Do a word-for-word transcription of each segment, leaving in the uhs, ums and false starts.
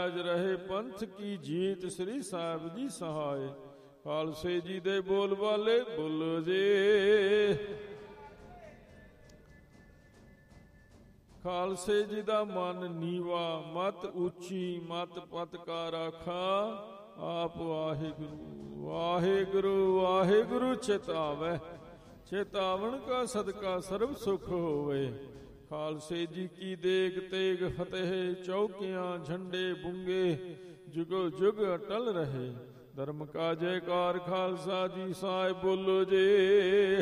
ਪੈਜ ਰਹੇ ਪੰਥ ਕੀ ਜੀਤ, ਸ੍ਰੀ ਸਾਹਿਬ ਜੀ ਸਹਾਏ। ਖਾਲਸੇ ਜੀ ਦੇ ਬੋਲ ਬਾਲੇ ਬੋਲੋ ਜੀ। ਖਾਲਸੇ ਜੀ ਦਾ ਮਨ ਨੀਵਾ, ਮਤ ਉੱਚੀ, ਮਤ ਪਤ ਕਾ ਰਾਖਾ। ਆਪ ਵਾਹਿਗੁਰੂ ਵਾਹਿਗੁਰੂ ਵਾਹਿਗੁਰੂ ਚੇਤਾਵੈ, ਚੇਤਾਵਨ ਕਾ ਸਦਕਾ ਸਰਬ ਸੁਖ ਹੋਵੇ। ਖਾਲਸੇ ਜੀ ਕੀ ਦੇਗ ਤੇਗ ਫਤਿਹ, ਚੌਕੀਆਂ ਝੰਡੇ ਬੁੰਗੇ, ਜੁਗੋ ਜੁਗ ਅਟਲ ਰਹੇ। ਧਰਮ ਕਾ ਜੈਕਾਰ ਖਾਲਸਾ ਜੀ ਸਾਹਿਬ ਬੋਲੋ ਜੀ।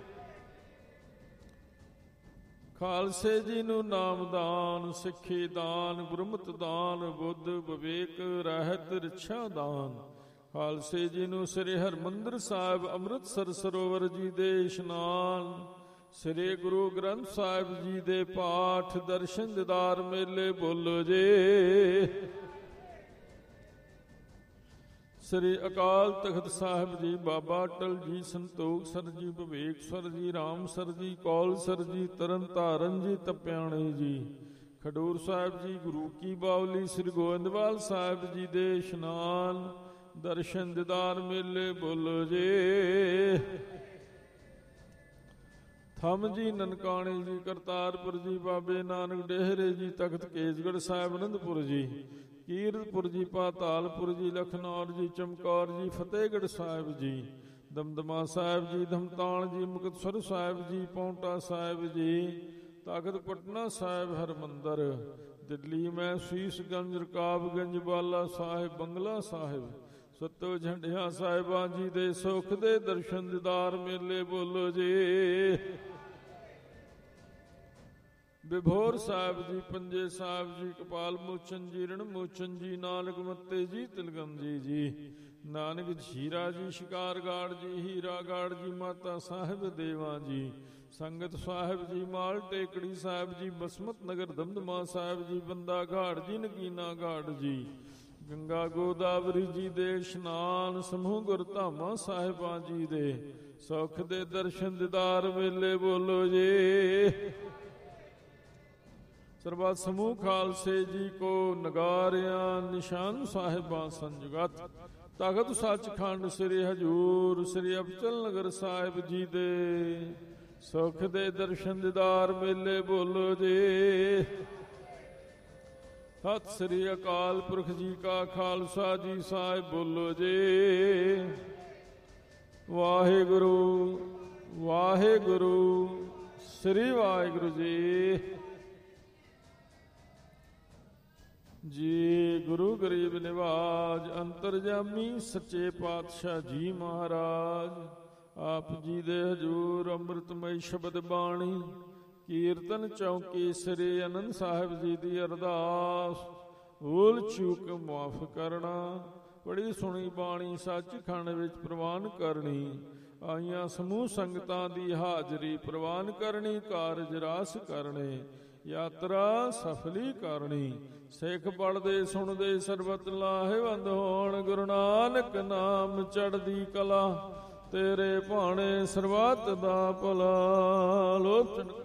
ਖਾਲਸੇ ਜੀ ਨੂੰ ਨਾਮਦਾਨ, ਸਿੱਖੀ ਦਾਨ, ਗੁਰਮਤਿ ਦਾਨ, ਬੁੱਧ ਵਿਵੇਕ ਰਹਿਤ ਰਿਛਾ ਦਾਨ। ਖਾਲਸੇ ਜੀ ਨੂੰ ਸ੍ਰੀ ਹਰਿਮੰਦਰ ਸਾਹਿਬ ਅੰਮ੍ਰਿਤਸਰ ਸਰੋਵਰ ਜੀ ਦੇ ਇਸ਼ਨਾਨ, ਸ੍ਰੀ ਗੁਰੂ ਗ੍ਰੰਥ ਸਾਹਿਬ ਜੀ ਦੇ ਪਾਠ, ਦਰਸ਼ਨ ਦੀਦਾਰ ਮੇਲੇ ਬੋਲੋ ਜੀ। ਸ੍ਰੀ ਅਕਾਲ ਤਖਤ ਸਾਹਿਬ ਜੀ, ਬਾਬਾ ਅਟਲ ਜੀ, ਸੰਤੋਖ ਸਰ ਜੀ, ਵਿਵੇਕ ਸਰ ਜੀ, ਰਾਮ ਸਰ ਜੀ, ਕੌਲ ਸਰ ਜੀ, ਤਰਨ ਤਾਰਨ ਜੀ, ਤਪਿਆਣੇ ਜੀ, ਖਡੂਰ ਸਾਹਿਬ ਜੀ, ਗੁਰੂ ਕੀ ਬਾਵਲੀ, ਸ੍ਰੀ ਗੋਇੰਦਵਾਲ ਸਾਹਿਬ ਜੀ ਦੇ ਇਸ਼ਨਾਨ, ਦਰਸ਼ਨ ਦੀਦਾਰ ਮੇਲੇ ਬੋਲੋ ਜੀ। ਥੰਮ ਜੀ, ਨਨਕਾਣੇ ਜੀ, ਕਰਤਾਰਪੁਰ ਜੀ, ਬਾਬੇ ਨਾਨਕ ਡੇਹਰੇ ਜੀ, ਤਖਤ ਕੇਸਗੜ੍ਹ ਸਾਹਿਬ, ਅਨੰਦਪੁਰ ਜੀ, ਕੀਰਤਪੁਰ ਜੀ, ਪਾਤਾਲਪੁਰ ਜੀ, ਲਖਨੌਰ ਜੀ, ਚਮਕੌਰ ਜੀ, ਫਤਿਹਗੜ੍ਹ ਸਾਹਿਬ ਜੀ, ਦਮਦਮਾ ਸਾਹਿਬ ਜੀ, ਧਮਤਾਣ ਜੀ, ਮੁਕਤਸਰ ਸਾਹਿਬ ਜੀ, ਪੌਂਟਾ ਸਾਹਿਬ ਜੀ, ਤਖਤ ਪਟਨਾ ਸਾਹਿਬ, ਹਰਮੰਦਰ, ਦਿੱਲੀ ਮੈਂ ਸੀਸਗੰਜ, ਰਕਾਬਗੰਜ, ਬਾਲਾ ਸਾਹਿਬ, ਬੰਗਲਾ ਸਾਹਿਬ, ਸੱਤੋ ਝੰਡਿਆਂ ਸਾਹਿਬਾਂ ਜੀ ਦੇ ਸੁੱਖ ਦੇ ਦਰਸ਼ਨ ਦੀਦਾਰ ਮੇਲੇ ਬੋਲੋ ਜੀ। ਬਿਭੋਰ ਸਾਹਿਬ ਜੀ, ਪੰਜੇ ਸਾਹਿਬ ਜੀ, ਕਪਾਲ ਮੋਚਨ ਜੀ, ਰਣ ਮੋਚਨ ਜੀ, ਨਾਨਕ ਮੱਤੇ ਜੀ, ਤਿਲਗੰਜੀ ਜੀ, ਨਾਨਕ ਝੀਰਾ ਜੀ, ਸ਼ਿਕਾਰਗਾੜ ਜੀ, ਹੀਰਾਗਾੜ ਜੀ, ਮਾਤਾ ਸਾਹਿਬ ਦੇਵਾਂ ਜੀ, ਸੰਗਤ ਸਾਹਿਬ ਜੀ, ਮਾਲ ਟੇਕੜੀ ਸਾਹਿਬ ਜੀ, ਬਸਮਤ ਨਗਰ ਦਮਦਮਾ ਸਾਹਿਬ ਜੀ, ਬੰਦਾ ਘਾੜ ਜੀ, ਨਗੀਨਾ ਘਾੜ ਜੀ, ਗੰਗਾ ਗੋਦਾਵਰੀ ਜੀ ਦੇ ਇਸ਼ਨਾਨ, ਸਮੂਹ ਗੁਰਧਾਮਾਂ ਸਾਹਿਬਾਂ ਜੀ ਦੇ ਸੁੱਖ ਦੇ ਦਰਸ਼ਨ ਦੀਦਾਰ ਮੇਲੇ ਬੋਲੋ ਜੀ। ਸਰਬੱਤ ਸਮੂਹ ਖਾਲਸੇ ਜੀ ਕੋ ਨਗਾਰਿਆਂ, ਨਿਸ਼ਾਨ ਸਾਹਿਬਾਂ ਸੰਜਗਤ, ਤਖਤ ਸੱਚਖੰਡ ਸ੍ਰੀ ਹਜੂਰ, ਸ੍ਰੀ ਅਬਚਲ ਨਗਰ ਸਾਹਿਬ ਜੀ ਦੇ ਸੁੱਖ ਦੇ ਦਰਸ਼ਨ ਦੀਦਾਰ ਮੇਲੇ ਬੋਲੋ ਜੀ। ਸਤਿ ਸ੍ਰੀ ਅਕਾਲ ਪੁਰਖ ਜੀ ਕਾ ਖਾਲਸਾ ਜੀ ਸਾਹਿਬ ਬੋਲੋ ਜੀ। ਵਾਹਿਗੁਰੂ ਵਾਹਿਗੁਰੂ ਸ੍ਰੀ ਵਾਹਿਗੁਰੂ ਜੀ। ਜੀ ਗੁਰੂ ਗਰੀਬ ਨਿਵਾਜ ਅੰਤਰਜਾਮੀ ਸੱਚੇ ਪਾਤਸ਼ਾਹ ਜੀ ਮਹਾਰਾਜ, ਆਪ ਜੀ ਦੇ ਹਜੂਰ ਅੰਮ੍ਰਿਤਮਈ ਸ਼ਬਦ ਬਾਣੀ, ਕੀਰਤਨ ਚੌਂਕੀ ਸ੍ਰੀ ਆਨੰਦ ਸਾਹਿਬ ਜੀ ਦੀ ਅਰਦਾਸ, ਭੂਲ ਚੂਕ ਮਾਫ ਕਰਨਾ, ਬੜੀ ਸੁਣੀ ਬਾਣੀ ਸੱਚਖੰਡ ਵਿੱਚ ਪ੍ਰਵਾਨ ਕਰਨੀ, ਆਈਆਂ ਸਮੂਹ ਸੰਗਤਾਂ ਦੀ ਹਾਜ਼ਰੀ ਪ੍ਰਵਾਨ ਕਰਨੀ, ਕਾਰਜ ਰਾਸ ਕਰਨੇ, ਯਾਤਰਾ ਸਫਲੀ ਕਰਨੀ, ਸਿੱਖ ਪੜ੍ਹਦੇ ਸੁਣਦੇ ਸਰਬਤ ਲਾਹੇਵੰਦ ਹੋਣ, ਗੁਰੂ ਨਾਨਕ ਨਾਮ ਚੜ੍ਹਦੀ ਕਲਾ, ਤੇਰੇ ਭਾਣੇ ਸਰਬੱਤ ਦਾ ਭਲਾ। ਲੋਚਨ